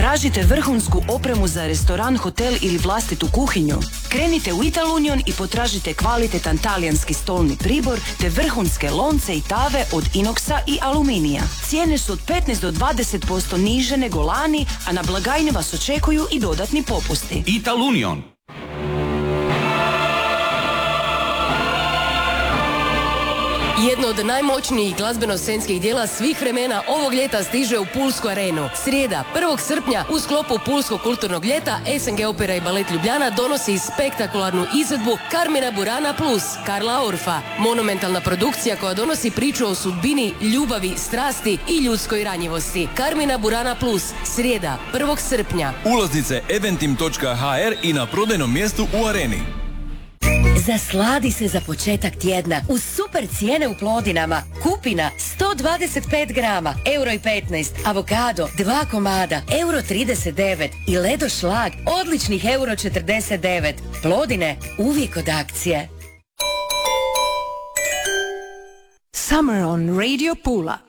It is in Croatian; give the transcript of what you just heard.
Tražite vrhunsku opremu za restoran, hotel ili vlastitu kuhinju? Krenite u Italunion i potražite kvalitetan talijanski stolni pribor te vrhunske lonce i tave od inoksa i aluminija. Cijene su od 15 do 20% niže nego lani, a na blagajni vas očekuju i dodatni popusti. Italunion. Jedno od najmoćnijih glazbeno-scenskih dijela svih vremena ovog ljeta stiže u Pulsku arenu. Srijeda, 1. srpnja, u sklopu Pulskog kulturnog ljeta, SNG Opera i Balet Ljubljana donosi spektakularnu izvedbu Carmina Burana plus Karla Orfa. Monumentalna produkcija koja donosi priču o sudbini, ljubavi, strasti i ljudskoj ranjivosti. Carmina Burana plus, srijeda, 1. srpnja. Ulaznice eventim.hr i na prodajnom mjestu u areni. Zasladi se za početak tjedna uz super cijene u Plodinama. Kupina 125 grama, €1,15. Avokado 2 komada, €39. I Ledo šlag odličnih €49. Plodine uvijek od akcije. Summer on Radio Pula.